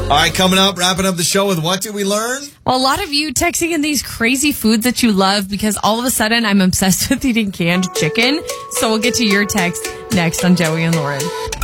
All right, coming up, wrapping up the show with What Did We Learn? Well, a lot of you texting in these crazy foods that you love because all of a sudden I'm obsessed with eating canned chicken. So we'll get to your text next on Joey and Lauren.